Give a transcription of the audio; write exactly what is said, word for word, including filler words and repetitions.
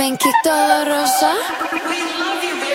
Ven que todo rosa. We love you, baby.